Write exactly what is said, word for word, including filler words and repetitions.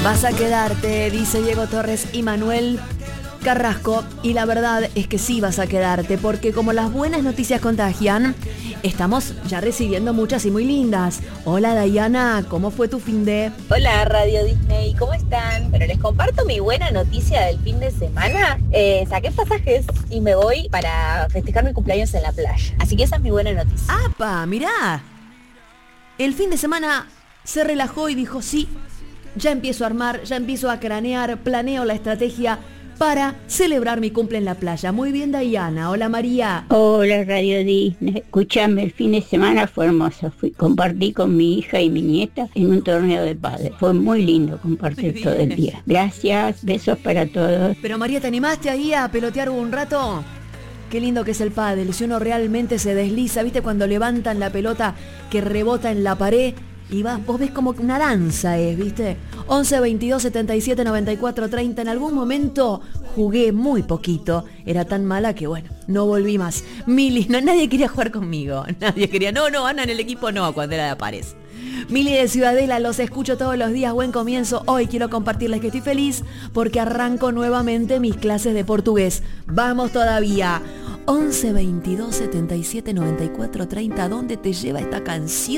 Vas a quedarte, dice Diego Torres y Manuel Carrasco, y la verdad es que sí vas a quedarte, porque como las buenas noticias contagian, estamos ya recibiendo muchas y muy lindas. Hola Dayana, ¿cómo fue tu fin de? Hola Radio Disney, ¿cómo están? Pero les comparto mi buena noticia del fin de semana. Eh, saqué pasajes y me voy para festejar mi cumpleaños en la playa. Así que esa es mi buena noticia. ¡Apa! Mirá. El fin de semana se relajó y dijo, sí, ya empiezo a armar, ya empiezo a cranear, planeo la estrategia para celebrar mi cumple en la playa. Muy bien, Dayana. Hola, María. Hola, Radio Disney. Escuchame, el fin de semana fue hermoso. Fui, compartí con mi hija y mi nieta en un torneo de pádel. Fue muy lindo compartir todo el día. Gracias, besos para todos. Pero María, ¿te animaste ahí a pelotear un rato? Qué lindo que es el pádel. Si uno realmente se desliza, ¿viste? Cuando levantan la pelota que rebota en la pared y vas, vos ves como una danza es, ¿viste? once, veintidós, setenta y siete, noventa y cuatro, treinta. En algún momento jugué muy poquito. Era tan mala que, bueno, no volví más. Mili, no, nadie quería jugar conmigo. Nadie quería. No, no, Ana en el equipo no, cuando era de Pares. Mili de Ciudadela, los escucho todos los días. Buen comienzo. Hoy quiero compartirles que estoy feliz porque arranco nuevamente mis clases de portugués. Vamos todavía. once, veintidós, setenta y siete, noventa y cuatro, treinta. ¿Dónde te lleva esta canción?